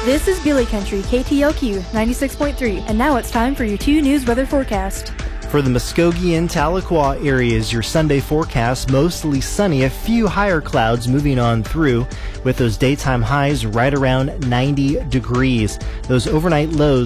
This is Billy Country, KTLQ 96.3, and now it's time for your 2 News weather forecast. For the Muskogee and Tahlequah areas, your Sunday forecast, mostly sunny, a few higher clouds moving on through with those daytime highs right around 90 degrees. Those overnight lows